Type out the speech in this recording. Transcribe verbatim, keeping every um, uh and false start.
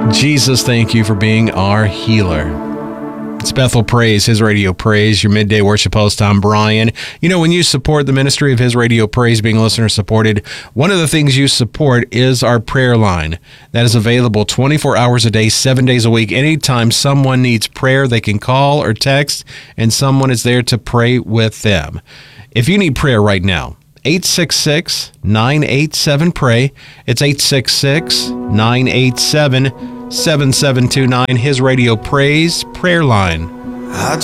Jesus, thank you for being our healer. It's Bethel Praise, His Radio Praise, your midday worship host. I'm Brian. You know, when you support the ministry of His Radio Praise, being listener-supported, one of the things you support is our prayer line. That is available twenty-four hours a day, seven days a week. Anytime someone needs prayer, they can call or text, and someone is there to pray with them. If you need prayer right now, eight six six, nine eight seven, P R A Y. It's eight six six, nine eight seven, seven seven two nine. His Radio Praise prayer line.